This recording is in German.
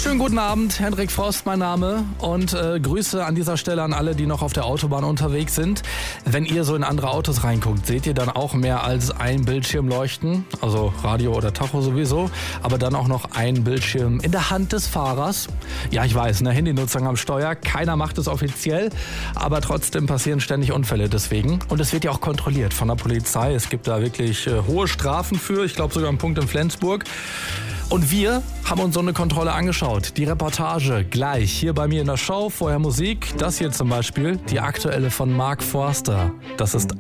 Schönen guten Abend, Hendrik Frost mein Name und Grüße an dieser Stelle an alle, die noch auf der Autobahn unterwegs sind. Wenn ihr so in andere Autos reinguckt, seht ihr dann auch mehr als ein Bildschirm leuchten, also Radio oder Tacho sowieso, aber dann auch noch ein Bildschirm in der Hand des Fahrers. Ja, ich weiß, eine Handynutzung am Steuer, keiner macht es offiziell, aber trotzdem passieren ständig Unfälle deswegen. Und es wird ja auch kontrolliert von der Polizei. Es gibt da wirklich hohe Strafen für, ich glaube sogar einen Punkt in Flensburg. Und wir haben uns so eine Kontrolle angeschaut. Die Reportage gleich hier bei mir in der Show. Vorher Musik. Das hier zum Beispiel, die aktuelle von Mark Forster. Das ist